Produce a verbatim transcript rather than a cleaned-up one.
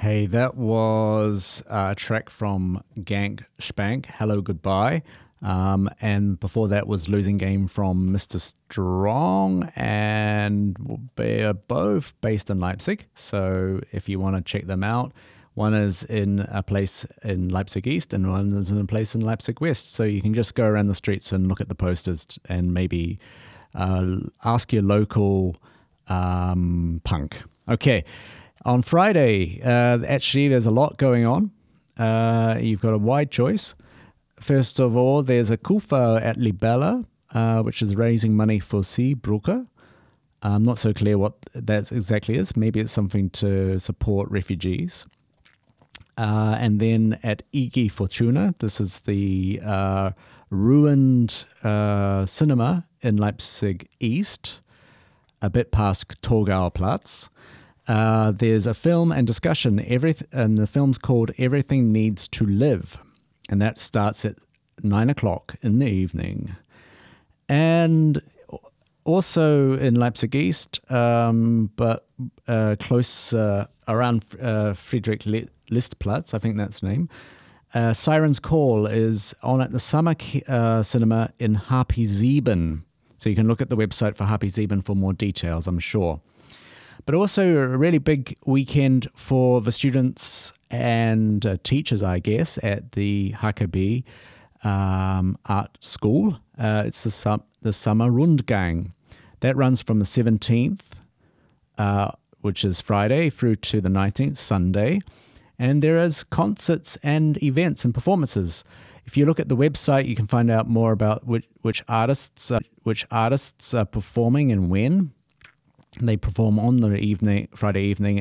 Hey, that was a track from Gank Spank, Hello Goodbye. Um, and before that was Losing Game from Mister Strong, and they're both based in Leipzig. So if you want to check them out, one is in a place in Leipzig East and one is in a place in Leipzig West. So you can just go around the streets and look at the posters and maybe uh, ask your local um, punk. Okay. On Friday, uh, actually, there's a lot going on. Uh, you've got a wide choice. First of all, there's a Kufa at Libella, uh, which is raising money for Seebrugge. I'm not so clear what that exactly is. Maybe it's something to support refugees. Uh, and then at I G Fortuna, this is the uh, ruined uh, cinema in Leipzig East, a bit past Torgauer Platz. Uh, there's a film and discussion, everyth- and the film's called Everything Needs to Live, and that starts at nine o'clock in the evening. And also in Leipzig East, um, but uh, close uh, around uh, Friedrich Listplatz, I think that's the name, uh, Siren's Call is on at the Summer uh, Cinema in Harpy Sieben. So you can look at the website for Harpy Sieben for more details, I'm sure. But also a really big weekend for the students and uh, teachers, I guess, at the H K B um, Art School. Uh, it's the, sum- the Summer Rundgang. That runs from the seventeenth, uh, which is Friday, through to the nineteenth, Sunday. And there is concerts and events and performances. If you look at the website, you can find out more about which, which artists uh, which artists are performing and when. They perform on the evening, Friday evening